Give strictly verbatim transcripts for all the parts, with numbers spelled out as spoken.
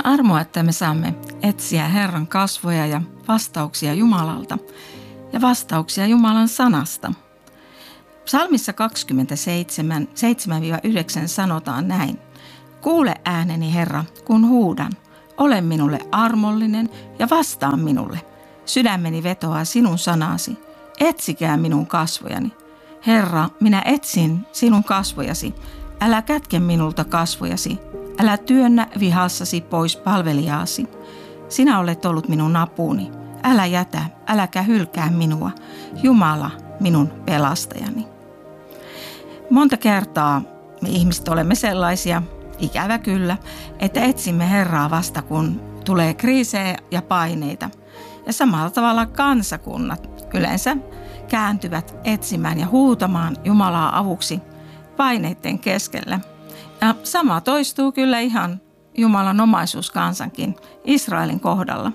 armoa, että me saamme etsiä Herran kasvoja ja vastauksia Jumalalta ja vastauksia Jumalan sanasta. Psalmissa kaksikymmentäseitsemän, seitsemän yhdeksän sanotaan näin. Kuule ääneni, Herra, kun huudan. Ole minulle armollinen ja vastaa minulle. Sydämeni vetoaa sinun sanasi. Etsikää minun kasvojani. Herra, minä etsin sinun kasvojasi. Älä kätke minulta kasvojasi. Älä työnnä vihassasi pois palvelijaasi. Sinä olet ollut minun apuuni. Älä jätä, äläkä hylkää minua. Jumala, minun pelastajani. Monta kertaa me ihmiset olemme sellaisia, ikävä kyllä, että etsimme Herraa vasta kun tulee kriisejä ja paineita. Ja samalla tavalla kansakunnat yleensä kääntyvät etsimään ja huutamaan Jumalaa avuksi paineiden keskellä. Ja sama toistuu kyllä ihan Jumalan omaisuuskansankin Israelin kohdalla.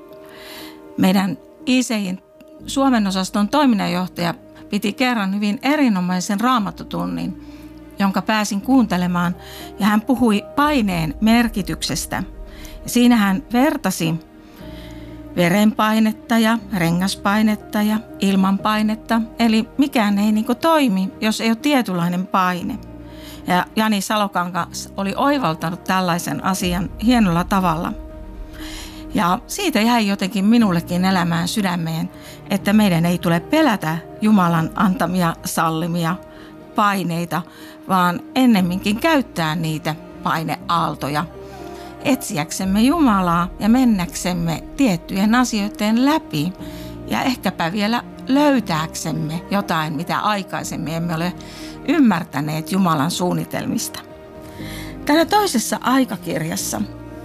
Meidän I C I:n Suomen osaston toiminnanjohtaja piti kerran hyvin erinomaisen raamattotunnin, jonka pääsin kuuntelemaan, ja hän puhui paineen merkityksestä. Ja siinä hän vertasi verenpainetta ja rengaspainetta ja ilmanpainetta, eli mikään ei niin kuin toimi, jos ei ole tietynlainen paine. Ja Jani Salokangas oli oivaltanut tällaisen asian hienolla tavalla. Ja siitä jäi jotenkin minullekin elämään sydämeen, että meidän ei tule pelätä Jumalan antamia sallimia paineita, vaan ennemminkin käyttää niitä paineaaltoja etsiäksemme Jumalaa ja mennäksemme tiettyjen asioiden läpi ja ehkäpä vielä löytääksemme jotain, mitä aikaisemmin emme ole ymmärtäneet Jumalan suunnitelmista. Täällä toisessa aikakirjassa,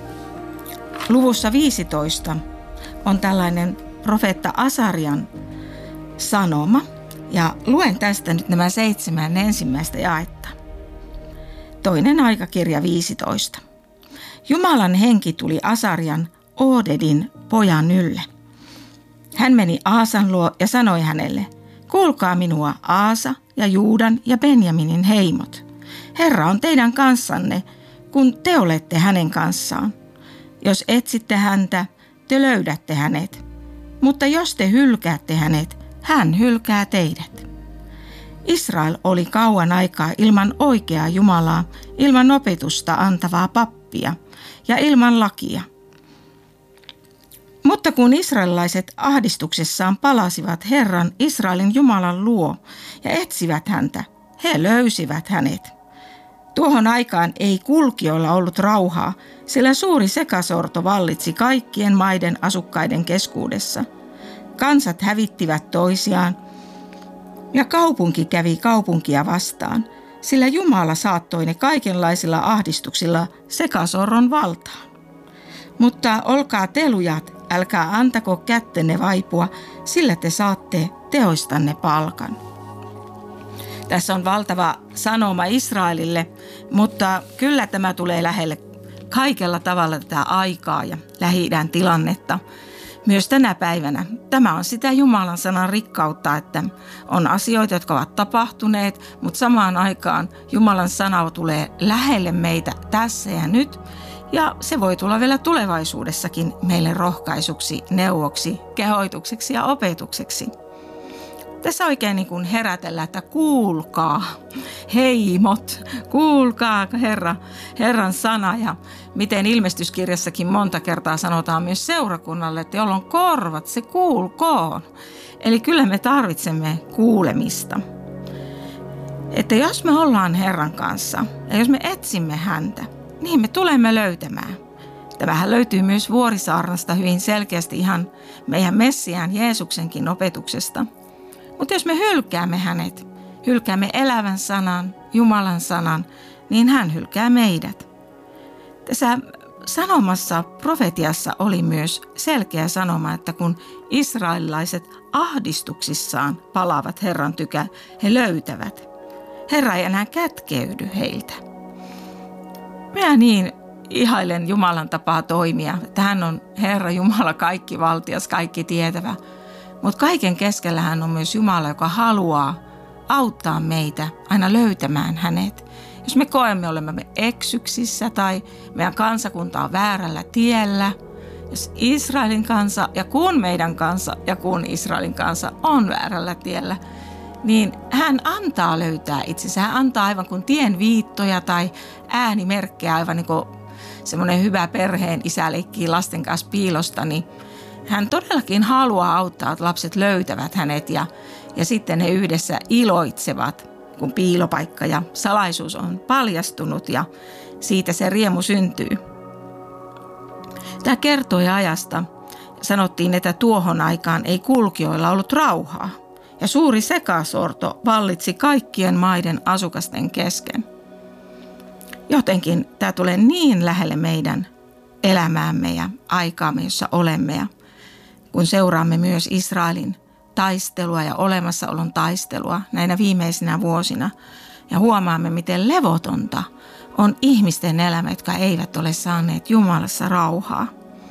luvussa viisitoista, on tällainen profeetta Asarian sanoma, ja luen tästä nyt nämä seitsemän ensimmäistä jaetta. Toinen aikakirja viisitoista. Jumalan henki tuli Asarian, Oodedin pojan ylle. Hän meni Aasan luo ja sanoi hänelle, kuulkaa minua Aasa ja Juudan ja Benjaminin heimot. Herra on teidän kanssanne, kun te olette hänen kanssaan. Jos etsitte häntä, te löydätte hänet. Mutta jos te hylkäätte hänet, hän hylkää teidät. Israel oli kauan aikaa ilman oikeaa Jumalaa, ilman opetusta antavaa pappia ja ilman lakia. Mutta kun israelilaiset ahdistuksessaan palasivat Herran Israelin Jumalan luo ja etsivät häntä, he löysivät hänet. Tuohon aikaan ei kulkijoilla ollut rauhaa, sillä suuri sekasorto vallitsi kaikkien maiden asukkaiden keskuudessa. Kansat hävittivät toisiaan ja kaupunki kävi kaupunkia vastaan, sillä Jumala saattoi ne kaikenlaisilla ahdistuksilla sekasorron valtaan. Mutta olkaa te lujat, älkää antako kättenne vaipua, sillä te saatte teoistanne palkan. Tässä on valtava sanoma Israelille, mutta kyllä tämä tulee lähelle kaikella tavalla tätä aikaa ja Lähi-idän tilannetta. Myös tänä päivänä tämä on sitä Jumalan sanan rikkautta, että on asioita, jotka ovat tapahtuneet, mutta samaan aikaan Jumalan sana tulee lähelle meitä tässä ja nyt. Ja se voi tulla vielä tulevaisuudessakin meille rohkaisuksi, neuvoksi, kehoitukseksi ja opetukseksi. Tässä oikein niin kuin herätellään, että kuulkaa, heimot, kuulkaa Herra, Herran sana. Ja miten ilmestyskirjassakin monta kertaa sanotaan myös seurakunnalle, että jolla on korvat, se kuulkoon. Eli kyllä me tarvitsemme kuulemista. Että jos me ollaan Herran kanssa ja jos me etsimme häntä, niin me tulemme löytämään. Tämähän löytyy myös Vuorisaarnasta hyvin selkeästi ihan meidän Messiaan Jeesuksenkin opetuksesta. Mutta jos me hylkäämme hänet, hylkäämme elävän sanan, Jumalan sanan, niin hän hylkää meidät. Tässä sanomassa, profetiassa oli myös selkeä sanoma, että kun israelilaiset ahdistuksissaan palaavat Herran tykö, he löytävät. Herra ei enää kätkeydy heiltä. Minä niin ihailen Jumalan tapaa toimia, että hän on Herra Jumala kaikki valtias, kaikki tietävä. Mutta kaiken keskellä hän on myös Jumala, joka haluaa auttaa meitä aina löytämään hänet Jos me koemme olemme eksyksissä tai meidän kansakunta on väärällä tiellä, jos Israelin kansa ja kun meidän kansa ja kun Israelin kansa on väärällä tiellä, niin hän antaa löytää itsensä. Hän antaa aivan kuin tien viittoja tai äänimerkkejä, aivan niin kuin semmoinen hyvä perheen isä leikkii lasten kanssa piilosta, niin hän todellakin haluaa auttaa, että lapset löytävät hänet ja, ja sitten he yhdessä iloitsevat, kun piilopaikka ja salaisuus on paljastunut ja siitä se riemu syntyy. Tämä kertoi ajasta. Sanottiin, että tuohon aikaan ei kulkijoilla ollut rauhaa ja suuri sekasorto vallitsi kaikkien maiden asukasten kesken. Jotenkin tämä tulee niin lähelle meidän elämäämme ja aikaamme, jossa olemme, ja kun seuraamme myös Israelin taistelua ja olemassaolon taistelua näinä viimeisinä vuosina ja huomaamme, miten levotonta on ihmisten elämä, jotka eivät ole saaneet Jumalassa rauhaa.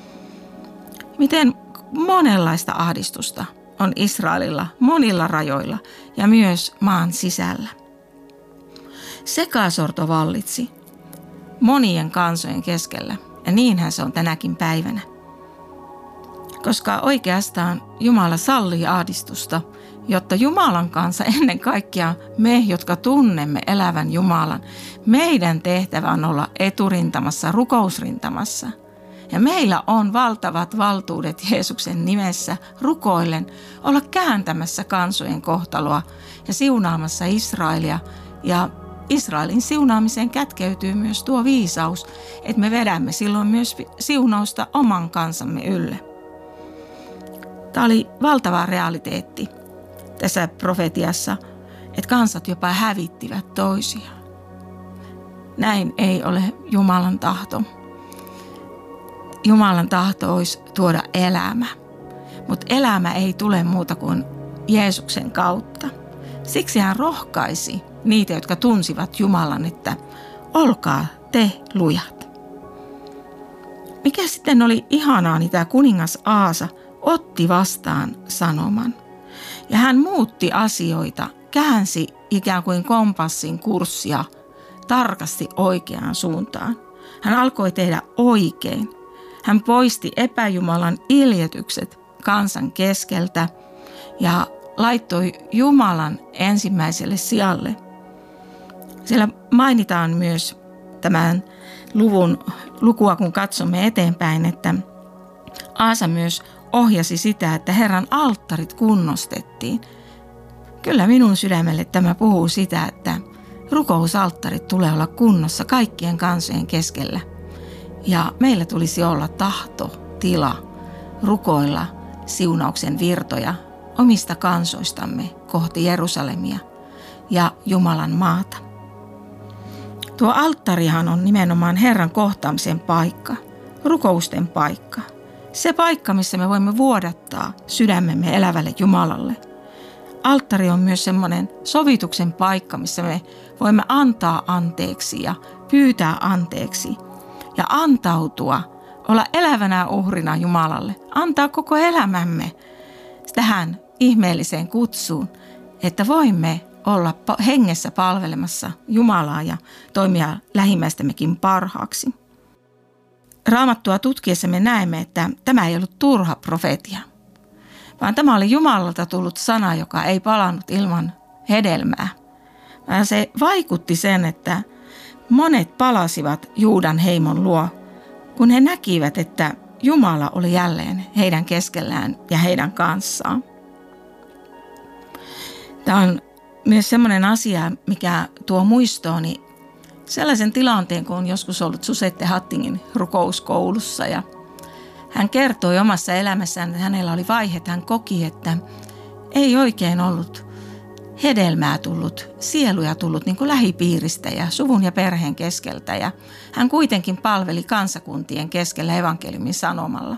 Miten monenlaista ahdistusta on Israelilla monilla rajoilla ja myös maan sisällä. Sekasorto vallitsi monien kansojen keskellä ja niinhän se on tänäkin päivänä. Koska oikeastaan Jumala sallii ahdistusta, jotta Jumalan kanssa ennen kaikkea me, jotka tunnemme elävän Jumalan, meidän tehtävä on olla eturintamassa, rukousrintamassa. Ja meillä on valtavat valtuudet Jeesuksen nimessä rukoillen olla kääntämässä kansojen kohtaloa ja siunaamassa Israelia. Ja Israelin siunaamiseen kätkeytyy myös tuo viisaus, että me vedämme silloin myös siunausta oman kansamme ylle. Tämä oli valtava realiteetti tässä profetiassa, että kansat jopa hävittivät toisiaan. Näin ei ole Jumalan tahto. Jumalan tahto olisi tuoda elämä, mutta elämä ei tule muuta kuin Jeesuksen kautta. Siksi hän rohkaisi niitä, jotka tunsivat Jumalan, että olkaa te lujat. Mikä sitten oli ihanaa, niin tämä kuningas Aasa otti vastaan sanoman. Ja hän muutti asioita, käänsi ikään kuin kompassin kurssia tarkasti oikeaan suuntaan. Hän alkoi tehdä oikein. Hän poisti epäjumalan iljetykset kansan keskeltä ja laittoi Jumalan ensimmäiselle sijalle. Siellä mainitaan myös tämän luvun lukua, kun katsomme eteenpäin, että Aasa myös ohjasi sitä, että Herran alttarit kunnostettiin. Kyllä minun sydämelle tämä puhuu sitä, että rukousalttarit tulee olla kunnossa kaikkien kansojen keskellä. Ja meillä tulisi olla tahto, tila, rukoilla siunauksen virtoja omista kansoistamme kohti Jerusalemia ja Jumalan maata. Tuo alttarihan on nimenomaan Herran kohtaamisen paikka, rukousten paikka. Se paikka, missä me voimme vuodattaa sydämemme elävälle Jumalalle. Alttari on myös semmoinen sovituksen paikka, missä me voimme antaa anteeksi ja pyytää anteeksi ja antautua, olla elävänä uhrina Jumalalle, antaa koko elämämme tähän ihmeelliseen kutsuun, että voimme olla hengessä palvelemassa Jumalaa ja toimia lähimmäistämmekin parhaaksi. Raamattua tutkiessa me näemme, että tämä ei ollut turha profetia, vaan tämä oli Jumalalta tullut sana, joka ei palannut ilman hedelmää. Vaan se vaikutti sen, että monet palasivat Juudan heimon luo, kun he näkivät, että Jumala oli jälleen heidän keskellään ja heidän kanssaan. Tämä on myös sellainen asia, mikä tuo muistooni sellaisen tilanteen, kun on joskus ollut Susette Hattingin rukouskoulussa. Ja hän kertoi omassa elämässään, että hänellä oli vaihe, että hän koki, että ei oikein ollut hedelmää tullut, sieluja tullut niin kuin lähipiiristä ja suvun ja perheen keskeltä. Ja hän kuitenkin palveli kansakuntien keskellä evankeliumin sanomalla.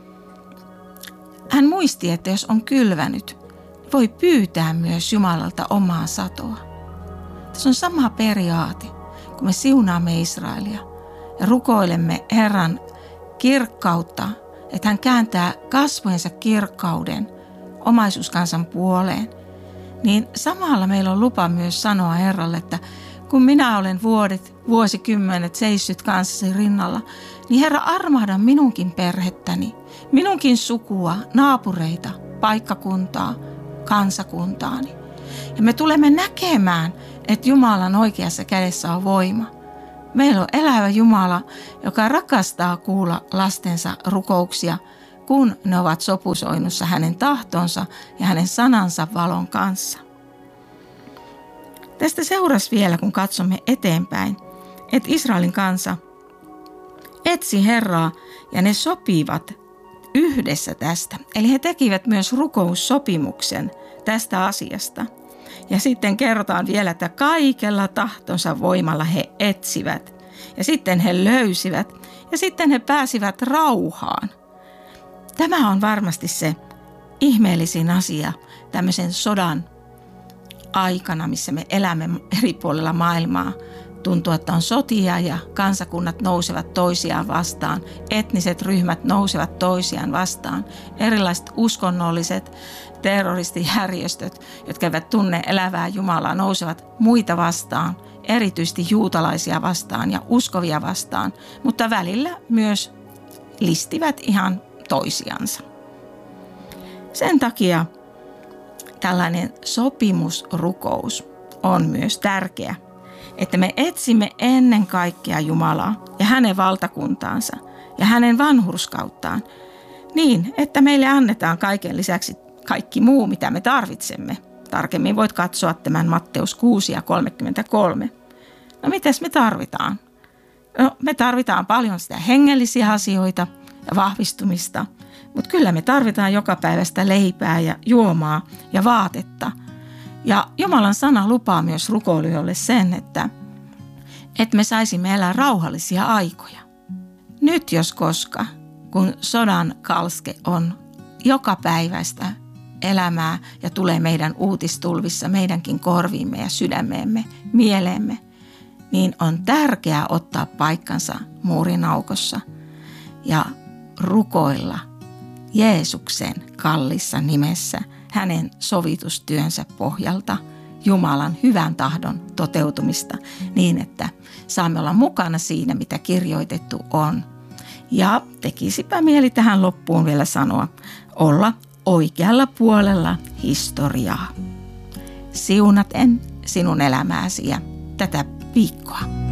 Hän muisti, että jos on kylvänyt, voi pyytää myös Jumalalta omaa satoa. Tässä on sama periaate, kun me siunaamme Israelia ja rukoilemme Herran kirkkautta, että hän kääntää kasvojensa kirkkauden omaisuuskansan puoleen, niin samalla meillä on lupa myös sanoa Herralle, että kun minä olen vuodet, vuosikymmenet seissyt kanssasi rinnalla, niin Herra, armahda minunkin perhettäni, minunkin sukua, naapureita, paikkakuntaa, kansakuntaani. Ja me tulemme näkemään, että Jumalan oikeassa kädessä on voima. Meillä on elävä Jumala, joka rakastaa kuulla lastensa rukouksia, kun ne ovat sopusoinnussa hänen tahtonsa ja hänen sanansa valon kanssa. Tästä seurasi vielä, kun katsomme eteenpäin, että Israelin kansa etsi Herraa ja ne sopivat yhdessä tästä. Eli he tekivät myös rukoussopimuksen tästä asiasta. Ja sitten kerrotaan vielä, että kaikella tahtonsa voimalla he etsivät. Ja sitten he löysivät ja sitten he pääsivät rauhaan. Tämä on varmasti se ihmeellisin asia tämmöisen sodan aikana, missä me elämme eri puolilla maailmaa. Tuntuu, että on sotia ja kansakunnat nousevat toisiaan vastaan, etniset ryhmät nousevat toisiaan vastaan, erilaiset uskonnolliset terroristijärjestöt, jotka eivät tunne elävää Jumalaa, nousevat muita vastaan, erityisesti juutalaisia vastaan ja uskovia vastaan, mutta välillä myös listivät ihan toisiansa. Sen takia tällainen sopimusrukous on myös tärkeä, että me etsimme ennen kaikkea Jumalaa ja hänen valtakuntaansa ja hänen vanhurskauttaan niin, että meille annetaan kaiken lisäksi kaikki muu, mitä me tarvitsemme. Tarkemmin voit katsoa tämän Matteus kuusi ja kolmekymmentäkolme. No mitäs me tarvitaan? No me tarvitaan paljon sitä hengellisiä asioita ja vahvistumista, mutta kyllä me tarvitaan joka päivästä leipää ja juomaa ja vaatetta. Ja Jumalan sana lupaa myös rukoilijoille sen, että, että me saisimme elää rauhallisia aikoja. Nyt jos koska, kun sodan kalske on joka päivästä elämää ja tulee meidän uutistulvissa, meidänkin korviimme ja sydämeemme, mieleemme, niin on tärkeää ottaa paikkansa muurin aukossa ja rukoilla Jeesuksen kallissa nimessä hänen sovitustyönsä pohjalta Jumalan hyvän tahdon toteutumista niin, että saamme olla mukana siinä, mitä kirjoitettu on. Ja tekisipä mieli tähän loppuun vielä sanoa, olla oikealla puolella historiaa. Siunaten sinun elämääsi ja tätä viikkoa.